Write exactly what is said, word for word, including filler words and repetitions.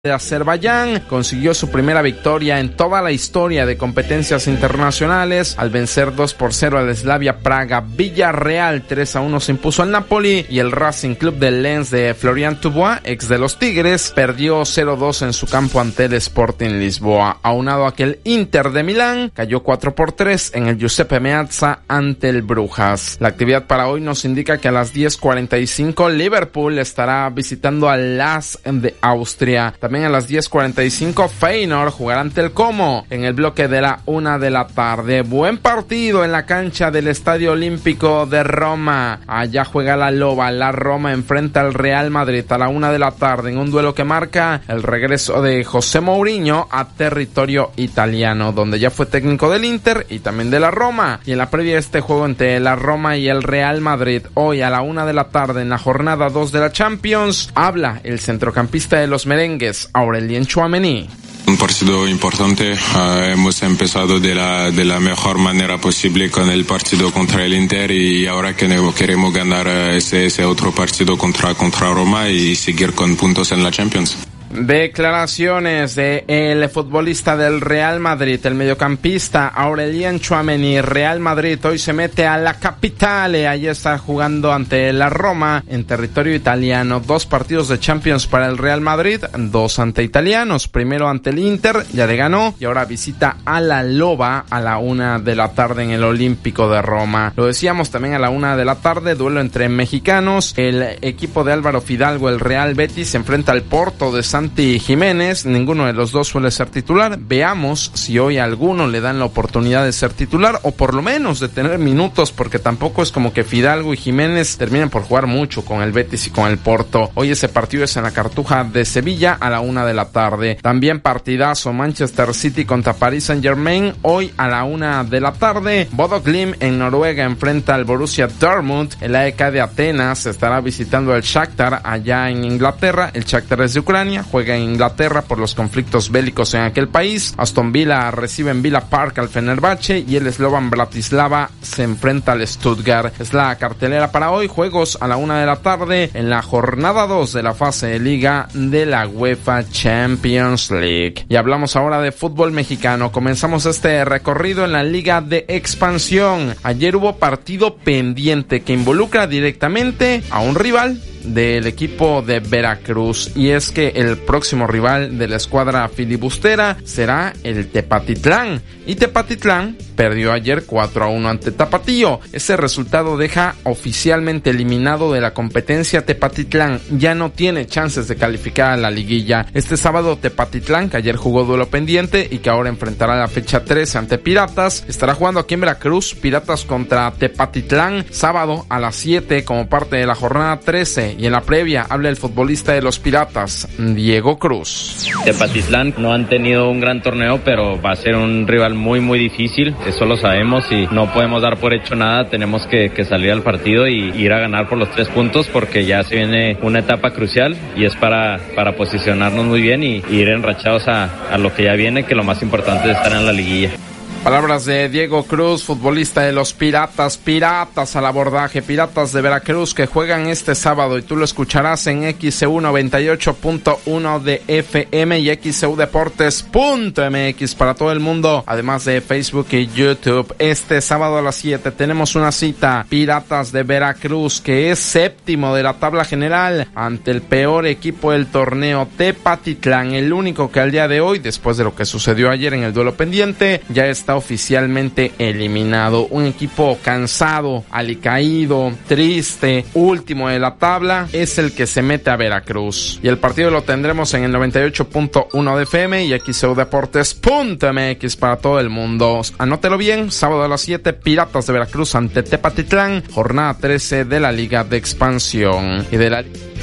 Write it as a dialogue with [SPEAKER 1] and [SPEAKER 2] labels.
[SPEAKER 1] de Azerbaiyán consiguió su primera victoria en toda la historia de competencias internacionales al vencer dos por cero al Slavia Praga. Villarreal tres a uno se impuso al Napoli y el Racing Club de Lens de Florian Thauvin, ex de los Tigres, perdió cero dos en su campo ante el Sporting Lisboa. Aunado a que el Inter de Milán cayó cuatro por tres en el Giuseppe Meazza ante el Brujas. La actividad para hoy nos indica que a las diez cuarenta y cinco Liverpool estará visitando al Lask de Austria. También a las diez cuarenta y cinco Feyenoord jugará ante el Como en el bloque de la una de la tarde. Buen partido en la cancha del Estadio Olímpico de Roma. Allá juega la Loba. La Roma enfrenta al Real Madrid a la una de la tarde en un duelo que marca el regreso de José Mourinho a territorio italiano, donde ya fue técnico del Inter y también de la Roma. Y en la previa de este juego entre la Roma y el Real Madrid, hoy a la una de la tarde en la jornada dos de la Champions, habla el centrocampista de los merengues, Aurelien Tchouaméni.
[SPEAKER 2] Un partido importante, uh, hemos empezado de la, de la mejor manera posible con el partido contra el Inter y ahora que queremos ganar uh, ese, ese otro partido contra, contra Roma y seguir con puntos en la Champions.
[SPEAKER 1] Declaraciones de el futbolista del Real Madrid, el mediocampista Aurelien Tchouaméni. Real Madrid hoy se mete a la Capitale, allí está jugando ante la Roma en territorio italiano. Dos partidos de Champions para el Real Madrid, dos ante italianos, primero ante el Inter, ya le ganó, y ahora visita a la Loba a la una de la tarde en el Olímpico de Roma. Lo decíamos también a la una de la tarde, duelo entre mexicanos. El equipo de Álvaro Fidalgo, el Real Betis, se enfrenta al Porto de Santi Jiménez. Ninguno de los dos suele ser titular. Veamos si hoy a alguno le dan la oportunidad de ser titular o por lo menos de tener minutos, porque tampoco es como que Fidalgo y Jiménez terminen por jugar mucho con el Betis y con el Porto. Hoy ese partido es en la Cartuja de Sevilla a la una de la tarde. También partidazo, Manchester City contra Paris Saint Germain hoy a la una de la tarde. Bodo Glimt en Noruega enfrenta al Borussia Dortmund. El A E K de Atenas estará visitando al Shakhtar allá en Inglaterra. El Shakhtar es de Ucrania, juega en Inglaterra por los conflictos bélicos en aquel país. Aston Villa recibe en Villa Park al Fenerbahce y el Slovan Bratislava se enfrenta al Stuttgart. Es la cartelera para hoy. Juegos a la una de la tarde en la jornada dos de la fase de liga de la UEFA Champions League. Y hablamos ahora de fútbol mexicano. Comenzamos este recorrido en la Liga de Expansión. Ayer hubo partido pendiente que involucra directamente a un rival del equipo de Veracruz, y es que el próximo rival de la escuadra filibustera será el Tepatitlán, y Tepatitlán perdió ayer cuatro a uno ante Tapatío. Ese resultado deja oficialmente eliminado de la competencia Tepatitlán, ya no tiene chances de calificar a la liguilla. Este sábado Tepatitlán, que ayer jugó duelo pendiente y que ahora enfrentará la fecha trece ante Piratas, estará jugando aquí en Veracruz. Piratas contra Tepatitlán, sábado a las siete como parte de la jornada trece. Y en la previa habla el futbolista de los Piratas, Diego Cruz.
[SPEAKER 3] Tepatitlán no han tenido un gran torneo, pero va a ser un rival muy muy difícil, eso lo sabemos y no podemos dar por hecho nada. Tenemos que, que salir al partido y ir a ganar por los tres puntos, porque ya se viene una etapa crucial y es para, para posicionarnos muy bien y, y ir enrachados a, a lo que ya viene, que lo más importante es estar en la liguilla.
[SPEAKER 1] Palabras de Diego Cruz, futbolista de los Piratas. Piratas al abordaje, Piratas de Veracruz, que juegan este sábado, y tú lo escucharás en X C U noventa y ocho punto uno de F M y X C U Deportes punto M X para todo el mundo, además de Facebook y YouTube. Este sábado a las siete tenemos una cita. Piratas de Veracruz, que es séptimo de la tabla general, ante el peor equipo del torneo, Tepatitlán, el único que al día de hoy, después de lo que sucedió ayer en el duelo pendiente, ya está oficialmente eliminado. Un equipo cansado, alicaído, triste, último de la tabla, es el que se mete a Veracruz. Y el partido lo tendremos en el noventa y ocho punto uno de F M y X C U Deportes punto M X para todo el mundo. Anótelo bien, sábado a las siete, Piratas de Veracruz ante Tepatitlán, jornada trece de la Liga de Expansión. Y de la